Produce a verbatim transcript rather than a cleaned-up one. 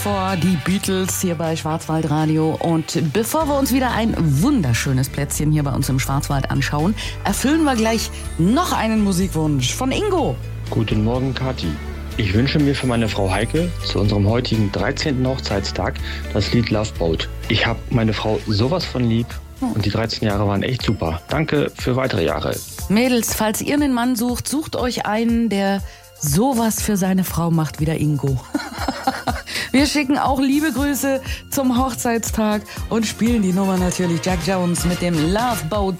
Vor die Beatles hier bei Schwarzwaldradio. Und bevor wir uns wieder ein wunderschönes Plätzchen hier bei uns im Schwarzwald anschauen, erfüllen wir gleich noch einen Musikwunsch von Ingo. Guten Morgen, Kathi. Ich wünsche mir für meine Frau Heike zu unserem heutigen dreizehnten Hochzeitstag das Lied Love Boat. Ich habe meine Frau sowas von lieb und die dreizehn Jahre waren echt super. Danke für weitere Jahre. Mädels, falls ihr einen Mann sucht, sucht euch einen, der sowas für seine Frau macht wie der Ingo. Wir schicken auch liebe Grüße zum Hochzeitstag und spielen die Nummer natürlich Jack Jones mit dem Love Boat.